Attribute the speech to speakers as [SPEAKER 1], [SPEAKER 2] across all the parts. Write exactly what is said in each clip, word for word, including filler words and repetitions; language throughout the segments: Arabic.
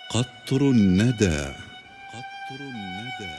[SPEAKER 1] قطر الندى. قطر الندى.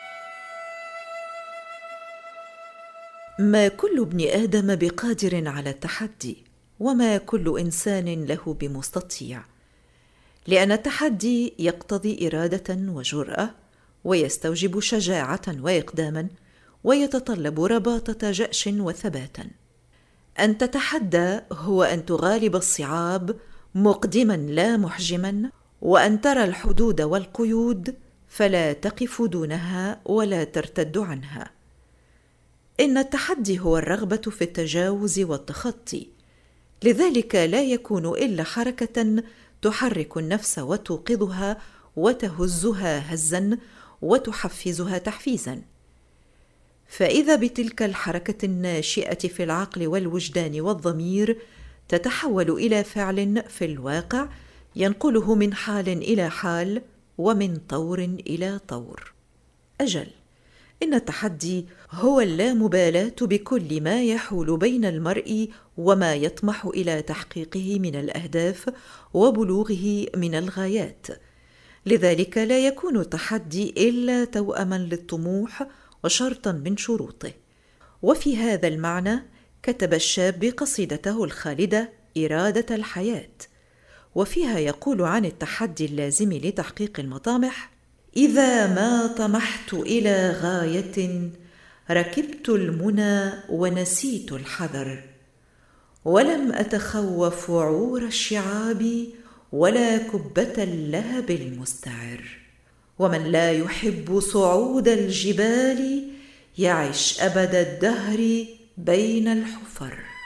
[SPEAKER 2] ما كل ابن آدم بقادر على التحدي، وما كل إنسان له بمستطيع، لأن التحدي يقتضي إرادة وجرأة، ويستوجب شجاعة وإقداما، ويتطلب رباطة جأش وثباتا. أن تتحدى هو أن تغالب الصعاب مقدما لا محجما، وأن ترى الحدود والقيود فلا تقف دونها ولا ترتد عنها. إن التحدي هو الرغبة في التجاوز والتخطي، لذلك لا يكون إلا حركة تحرك النفس وتوقظها وتهزها هزا وتحفزها تحفيزا. فإذا بتلك الحركة الناشئة في العقل والوجدان والضمير تتحول إلى فعل في الواقع ينقله من حال إلى حال ومن طور إلى طور. أجل، إن التحدي هو اللامبالاة بكل ما يحول بين المرء وما يطمح إلى تحقيقه من الأهداف وبلوغه من الغايات. لذلك لا يكون التحدي إلا توأما للطموح وشرطا من شروطه. وفي هذا المعنى كتب الشاب قصيدته الخالدة إرادة الحياة، وفيها يقول عن التحدي اللازم لتحقيق المطامح: إذا ما طمحت إلى غاية ركبت المنى ونسيت الحذر، ولم أتخوف وعور الشعاب ولا كبة اللهب المستعر، ومن لا يحب صعود الجبال يعش أبد الدهر بين الحفر.